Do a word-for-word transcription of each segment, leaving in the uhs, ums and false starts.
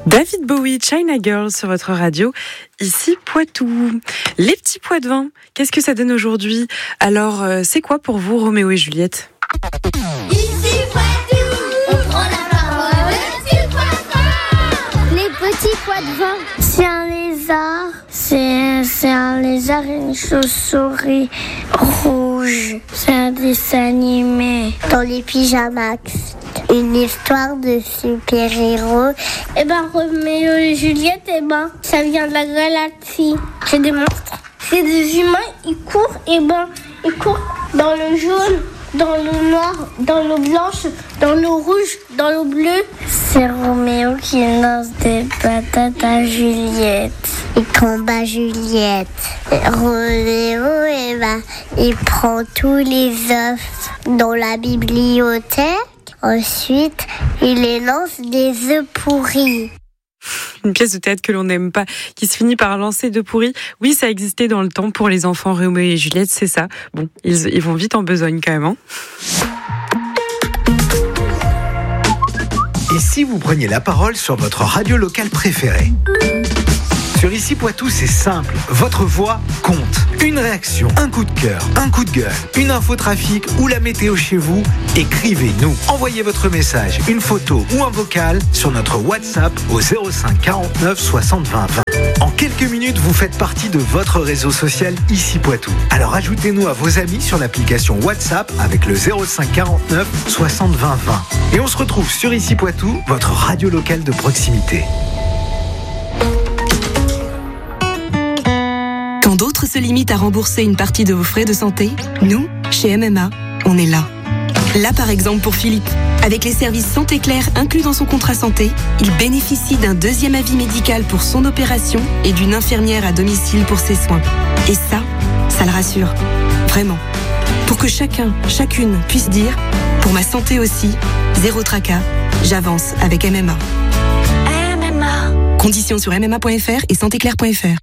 David Bowie, China Girl sur votre radio, ici Poitou. Les petits pois de vin, qu'est-ce que ça donne aujourd'hui ? Alors, euh, c'est quoi pour vous, Roméo et Juliette ? Ici Poitou, on prend la parole, les petits pois de vin. Les petits pois de vin, c'est un lézard, c'est, c'est un lézard et une chauve-souris rouge. C'est un dessin animé dans les Pyjamax. Une histoire de super-héros. Et ben Roméo et Juliette, et ben ça vient de la galaxie. C'est des monstres. C'est des humains, ils courent, et ben ils courent dans le jaune, dans l'eau noire, dans l'eau blanche, dans l'eau rouge, dans l'eau bleue. C'est Roméo qui lance des patates à Juliette. Il combat Juliette. Et Roméo, et ben il prend tous les œufs dans la bibliothèque. Ensuite, il les lance des œufs pourris. Une pièce de théâtre que l'on n'aime pas, qui se finit par lancer d'œufs pourris. Oui, ça existait dans le temps pour les enfants Roméo et Juliette, c'est ça. Bon, ils, ils vont vite en besogne quand même. Hein. Et si vous preniez la parole sur votre radio locale préférée ? Sur Ici Poitou, c'est simple. Votre voix compte. Une réaction, un coup de cœur, un coup de gueule, une info trafic ou la météo chez vous, écrivez-nous. Envoyez votre message, une photo ou un vocal sur notre WhatsApp au zéro cinq quarante-neuf soixante vingt vingt. En quelques minutes, vous faites partie de votre réseau social Ici Poitou. Alors ajoutez-nous à vos amis sur l'application WhatsApp avec le zéro cinq quarante-neuf soixante vingt vingt. Et on se retrouve sur Ici Poitou, votre radio locale de proximité. Quand d'autres se limitent à rembourser une partie de vos frais de santé, nous, chez M M A, on est là. Là, par exemple, pour Philippe. Avec les services Santé Claire inclus dans son contrat santé, il bénéficie d'un deuxième avis médical pour son opération et d'une infirmière à domicile pour ses soins. Et ça, ça le rassure. Vraiment. Pour que chacun, chacune puisse dire « Pour ma santé aussi, zéro tracas, j'avance avec M M A ». M M A. Conditions sur m m a point f r et santé claire point f r.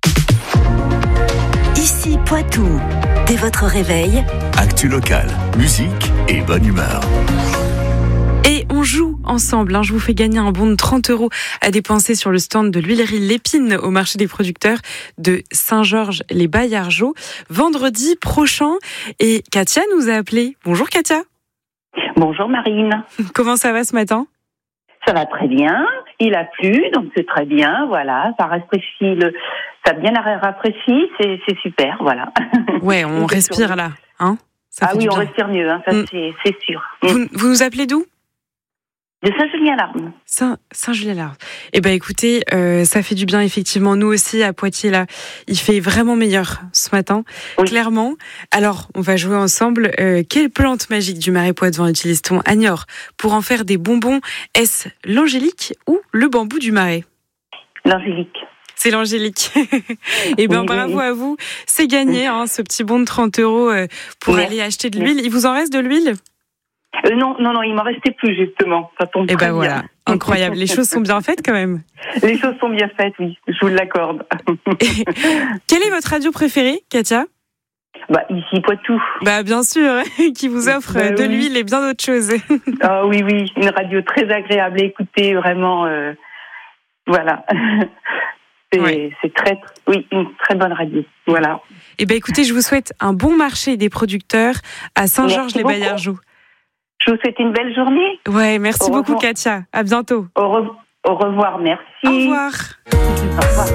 Ici Poitou, dès votre réveil, actu locale, musique et bonne humeur. Et on joue ensemble, hein. Je vous fais gagner un bon de trente euros à dépenser sur le stand de l'huilerie Lépine au marché des producteurs de Saint-Georges-les-Baillargeaux vendredi prochain. Et Katia nous a appelé. Bonjour Katia. Bonjour Marine. Comment ça va ce matin ? Ça va très bien. Il a plu, donc c'est très bien. Voilà, ça rafraîchit le, ça a bien rafraîchi, c'est, c'est super. Voilà. Ouais, on respire là, hein. Ça ah oui, on respire mieux, hein, ça mm. c'est, c'est sûr. Vous, vous nous appelez d'où ? De Saint-Julien-Larme. Saint, Saint-Julien-Larme. Eh ben, écoutez, euh, ça fait du bien, effectivement. Nous aussi, à Poitiers, là, il fait vraiment meilleur ce matin, oui. Clairement. Alors, on va jouer ensemble. Euh, quelle plante magique du Marais Poitevin utilise-t-on à Niort pour en faire des bonbons ? Est-ce l'angélique ou le bambou du Marais ? L'angélique. C'est l'angélique. Eh bien, oui, bravo oui. à vous. C'est gagné, hein, ce petit bon de trente euros euh, pour oui. aller acheter de l'huile. Il vous en reste de l'huile ? Euh, non, non, non, il m'en restait plus, justement. Ça tombe Et très ben bien. Voilà, incroyable. Les choses sont bien faites, quand même. Les choses sont bien faites, oui. Je vous l'accorde. Et quelle est votre radio préférée, Katia ? Bah, ici, Poitou. Bah, bien sûr, qui vous offre bah, de oui. l'huile et bien d'autres choses. Ah oui, oui, une radio très agréable à écouter, vraiment. Euh, voilà. C'est, ouais. c'est très, oui, une très bonne radio. Voilà. Eh ben, écoutez, je vous souhaite un bon marché des producteurs à Saint-Georges-les-Baillargeaux. Je vous souhaite une belle journée. Ouais, merci beaucoup Katia. À bientôt. Au, re- au revoir, merci. Au revoir. Au revoir.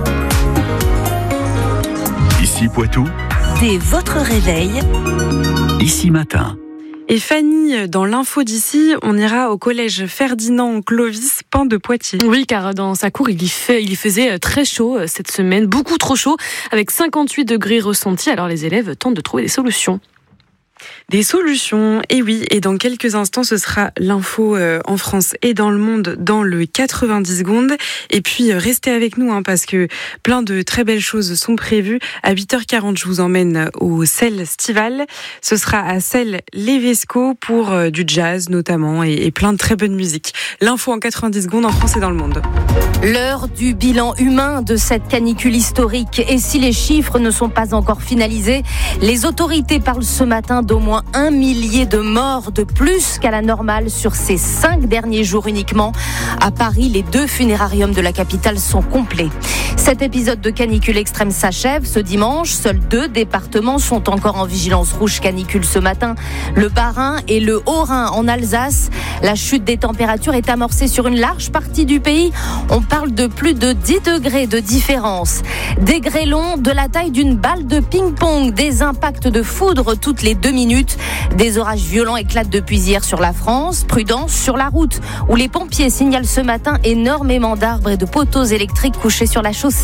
Ici Poitou. Dès votre réveil. Ici matin. Et Fanny, dans l'info d'ici, on ira au collège Ferdinand Clovis, Pin de Poitiers. Oui, car dans sa cour, il y, fait, il y faisait très chaud cette semaine, beaucoup trop chaud, avec cinquante-huit degrés ressentis. Alors les élèves tentent de trouver des solutions. Des solutions, et oui, et dans quelques instants, ce sera l'info euh, en France et dans le monde dans le quatre-vingt-dix secondes. Et puis, euh, restez avec nous, hein, parce que plein de très belles choses sont prévues. À huit heures quarante, je vous emmène au Celle Stival. Ce sera à Celle-Lévesco pour euh, du jazz notamment et, et plein de très bonne musique. L'info en quatre-vingt-dix secondes en France et dans le monde. L'heure du bilan humain de cette canicule historique. Et si les chiffres ne sont pas encore finalisés, les autorités parlent ce matin d'au moins moins un millier de morts de plus qu'à la normale sur ces cinq derniers jours uniquement. À Paris, les deux funérariums de la capitale sont complets. Cet épisode de canicule extrême s'achève ce dimanche. Seuls deux départements sont encore en vigilance rouge canicule ce matin. Le Bas-Rhin et le Haut-Rhin en Alsace. La chute des températures est amorcée sur une large partie du pays. On parle de plus de dix degrés de différence. Des grêlons de la taille d'une balle de ping-pong. Des impacts de foudre toutes les deux minutes. Des orages violents éclatent depuis hier sur la France. Prudence sur la route où les pompiers signalent ce matin énormément d'arbres et de poteaux électriques couchés sur la chaussée.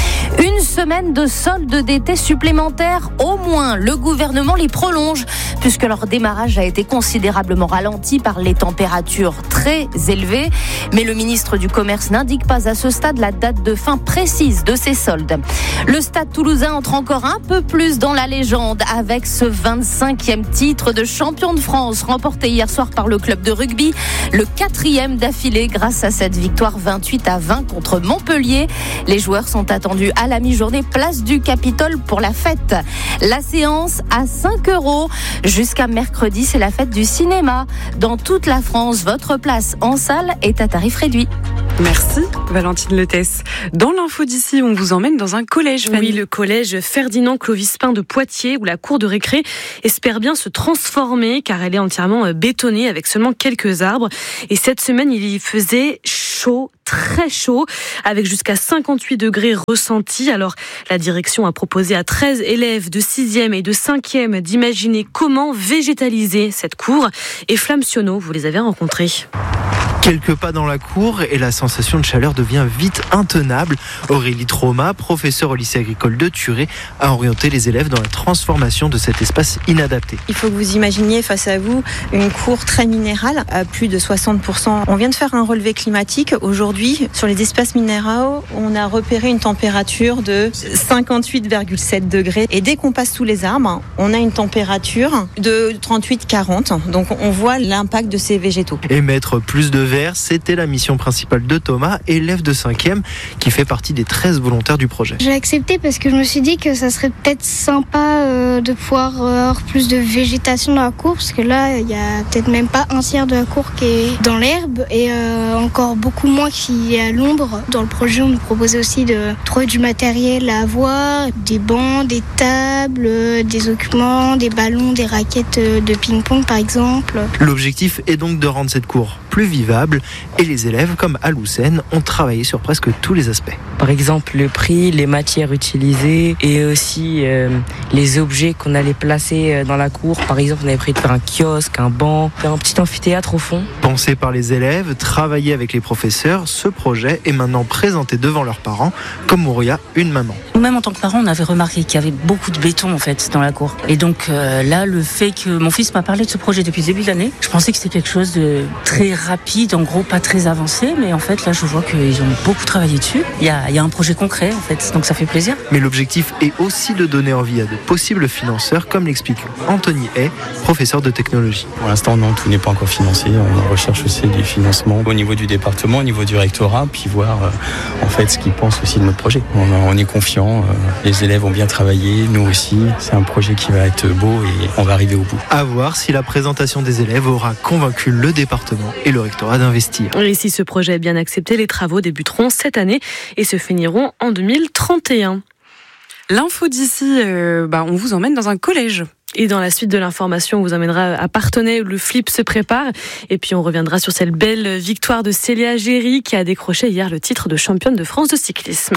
Une semaine de soldes d'été supplémentaires au moins. Le gouvernement les prolonge puisque leur démarrage a été considérablement ralenti par les températures très élevées. Mais le ministre du Commerce n'indique pas à ce stade la date de fin précise de ces soldes. Le Stade Toulousain entre encore un peu plus dans la légende avec ce vingt-cinquième titre de champion de France remporté hier soir par le club de rugby. Le quatrième d'affilée grâce à cette victoire vingt-huit à vingt contre Montpellier. Les joueurs sont attendus à la mi-journée place du Capitole pour la fête. La séance à cinq euros. Jusqu'à mercredi, c'est la fête du cinéma. Dans toute la France, votre place en salle est à tarif réduit. Merci Valentine Letesse. Dans l'info d'ici, on vous emmène dans un collège. Fanny. Oui, le collège Ferdinand Clovis-Pain de Poitiers où la cour de récré espère bien se transformer car elle est entièrement bétonnée avec seulement quelques arbres. Et cette semaine, il y faisait chaud, très chaud, avec jusqu'à cinquante-huit degrés ressentis. Alors, la direction a proposé à treize élèves de sixième et de cinquième d'imaginer comment végétaliser cette cour. Et Flamme Sionneau, vous les avez rencontrés. Quelques pas dans la cour et la sensation de chaleur devient vite intenable. Aurélie Trauma, professeure au lycée agricole de Thuré, a orienté les élèves dans la transformation de cet espace inadapté. Il faut que vous imaginiez face à vous une cour très minérale à plus de soixante pour cent. On vient de faire un relevé climatique. Aujourd'hui, sur les espaces minéraux, on a repéré une température de cinquante-huit virgule sept degrés. Et dès qu'on passe sous les arbres, on a une température de trente-huit à quarante. Donc on voit l'impact de ces végétaux. Et mettre plus de verre, c'était la mission principale de Thomas, élève de cinquième, qui fait partie des treize volontaires du projet. J'ai accepté parce que je me suis dit que ça serait peut-être sympa euh, de pouvoir avoir plus de végétation dans la cour, parce que là, il y a peut-être même pas un tiers de la cour qui est dans l'herbe et euh, encore beaucoup moins qui est à l'ombre. Dans le projet, on nous proposait aussi de trouver du matériel à avoir, des bancs, des tables, euh, des occupants, des ballons, des raquettes de ping-pong par exemple. L'objectif est donc de rendre cette cour plus vivable et les élèves comme Aloussen ont travaillé sur presque tous les aspects. Par exemple le prix, les matières utilisées et aussi euh, les objets qu'on allait placer dans la cour. Par exemple on avait prévu de faire un kiosque, un banc, un petit amphithéâtre au fond. Pensé par les élèves, travaillé avec les professeurs, ce projet est maintenant présenté devant leurs parents comme Mouria, une maman. Même en tant que parent, on avait remarqué qu'il y avait beaucoup de béton en fait dans la cour. Et donc euh, là, le fait que mon fils m'a parlé de ce projet depuis le début de l'année, je pensais que c'était quelque chose de très rapide, en gros pas très avancé, mais en fait là je vois qu'ils ont beaucoup travaillé dessus. Il y a, il y a un projet concret en fait, donc ça fait plaisir. Mais l'objectif est aussi de donner envie à de possibles financeurs, comme l'explique Anthony Hay, professeur de technologie. Pour l'instant non, tout n'est pas encore financé. On recherche aussi du financement au niveau du département, au niveau du rectorat, puis voir euh, en fait ce qu'ils pensent aussi de notre projet. On, on est confiant, euh, les élèves ont bien travaillé, nous aussi. C'est un projet qui va être beau et on va arriver au bout. À voir si la présentation des élèves aura convaincu le département et le rectorat d'investir. Et si ce projet est bien accepté, les travaux débuteront cette année et se finiront en deux mille trente et un. L'info d'ici, euh, bah, on vous emmène dans un collège. Et dans la suite de l'information, on vous emmènera à Parthenay où le flip se prépare. Et puis on reviendra sur cette belle victoire de Célia Géry qui a décroché hier le titre de championne de France de cyclisme.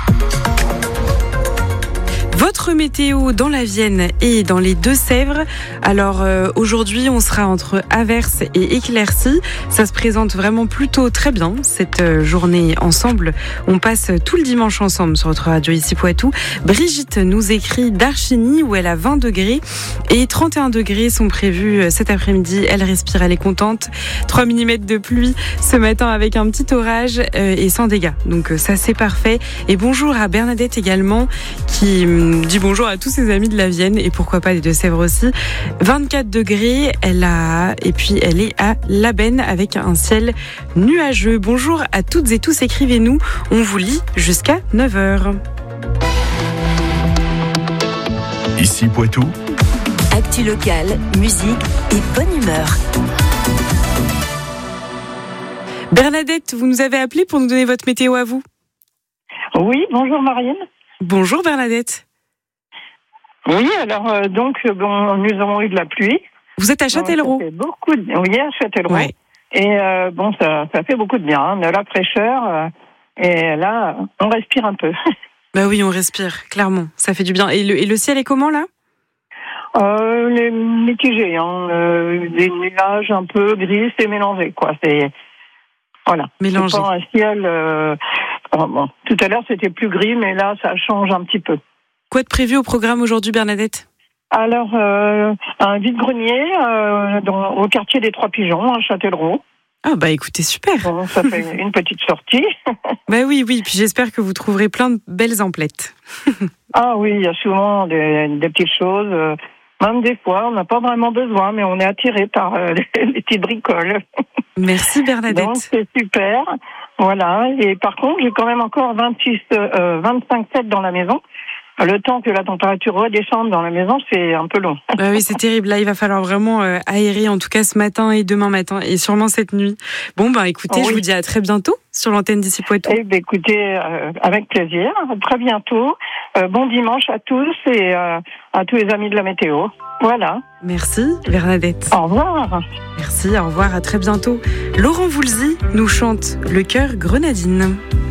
Votre météo dans la Vienne et dans les Deux-Sèvres. Alors euh, aujourd'hui, on sera entre averses et éclaircies. Ça se présente vraiment plutôt très bien cette euh, journée ensemble. On passe tout le dimanche ensemble sur notre radio ici Poitou. Brigitte nous écrit d'Archigny où elle a vingt degrés et trente et un degrés sont prévus cet après-midi. Elle respire, elle est contente. trois millimètres de pluie ce matin avec un petit orage euh, et sans dégâts. Donc euh, ça c'est parfait. Et bonjour à Bernadette également qui dit bonjour à tous ses amis de la Vienne et pourquoi pas des Deux-Sèvres aussi. vingt-quatre degrés, elle a, et puis elle est à Labenne avec un ciel nuageux. Bonjour à toutes et tous, écrivez-nous, on vous lit jusqu'à neuf heures. Ici Poitou, Actu locale, musique et bonne humeur. Bernadette, vous nous avez appelé pour nous donner votre météo à vous. Oui, bonjour Marianne. Bonjour Bernadette. Oui, alors euh, donc bon, nous avons eu de la pluie. Vous êtes à Châtellerault. Ça fait beaucoup de... Oui, à Châtellerault. Ouais. Et euh, bon, ça, ça fait beaucoup de bien, hein, de la fraîcheur. Euh, et là, on respire un peu. Bah oui, on respire, clairement. Ça fait du bien. Et le, et le ciel est comment là ? euh, Les mitigés, hein, euh, des nuages un peu gris, c'est mélangé, quoi. C'est voilà. Mélangé. C'est pas un ciel. Euh... Oh, bon. Tout à l'heure, c'était plus gris, mais là, ça change un petit peu. Quoi de prévu au programme aujourd'hui, Bernadette ? Alors, euh, un vide-grenier euh, dans, au quartier des Trois Pigeons, à Châtellerault. Ah bah écoutez, super. Bon, ça fait une, une petite sortie. Bah oui, oui, puis j'espère que vous trouverez plein de belles emplettes. Ah oui, il y a souvent des, des petites choses. Euh, même des fois, on n'a pas vraiment besoin, mais on est attiré par euh, les, les petites bricoles. Merci Bernadette. Donc c'est super. Voilà. Et par contre, j'ai quand même encore vingt-six, euh, vingt-cinq sept dans la maison. Le temps que la température redescende dans la maison, c'est un peu long. Bah oui, c'est terrible. Là, il va falloir vraiment euh, aérer, en tout cas ce matin et demain matin, et sûrement cette nuit. Bon, bah écoutez, oh oui. Je vous dis à très bientôt sur l'antenne d'Ici Poitou. Eh bien, écoutez, euh, avec plaisir. À très bientôt. Euh, bon dimanche à tous et euh, à tous les amis de la météo. Voilà. Merci, Bernadette. Au revoir. Merci, au revoir, à très bientôt. Laurent Voulzy nous chante Le cœur grenadine.